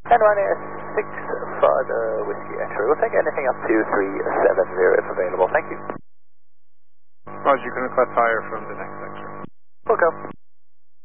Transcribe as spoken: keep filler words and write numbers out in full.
And Ryanair six Father Whiskey X-ray. We'll take anything up to three seven zero if available. Thank you. Roger, you can request higher from the next X-ray. Welcome.